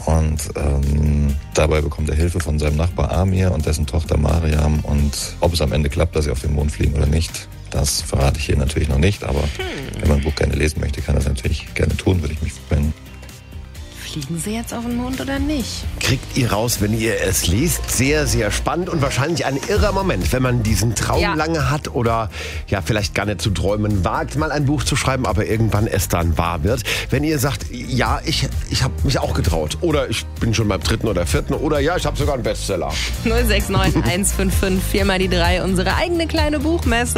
Und dabei bekommt er Hilfe von seinem Nachbar Amir und dessen Tochter Mariam. Und ob es am Ende klappt, dass sie auf den Mond fliegen oder nicht, das verrate ich hier natürlich noch nicht. Aber wenn man ein Buch gerne lesen möchte, kann das natürlich gerne tun, würde ich mich freuen. Fliegen sie jetzt auf den Mond oder nicht? Kriegt ihr raus, wenn ihr es liest. Sehr, sehr spannend und wahrscheinlich ein irrer Moment, wenn man diesen Traum lange hat oder ja vielleicht gar nicht zu träumen wagt, mal ein Buch zu schreiben, aber irgendwann es dann wahr wird. Wenn ihr sagt, ja, ich habe mich auch getraut oder ich bin schon beim 3. oder 4. oder ja, ich habe sogar einen Bestseller. 069 155 4 mal die 3, unsere eigene kleine Buchmesse.